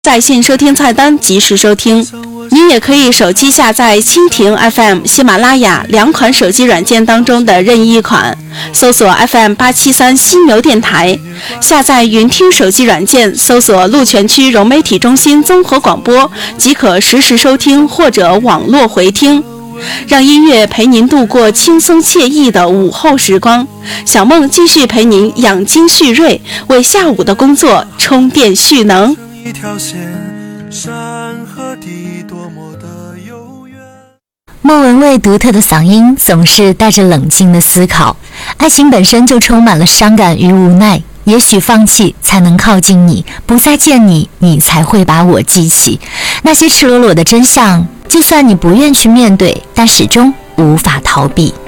在线收听菜单及时收听。您也可以手机下载蜻蜓 FM、喜马拉雅两款手机软件当中的任意一款，搜索 FM873犀牛电台，下载云听手机软件，搜索鹿泉区融媒体中心综合广播，即可实时收听或者网络回听。让音乐陪您度过轻松惬意的午后时光，小梦继续陪您养精蓄锐，为下午的工作充电蓄能。一条线，山和地多么的悠远。 莫文蔚独特的嗓音总是带着冷静的思考，爱情本身就充满了伤感与无奈，也许放弃才能靠近你，不再见你，你才会把我记起。那些赤裸裸的真相，就算你不愿去面对，但始终无法逃避。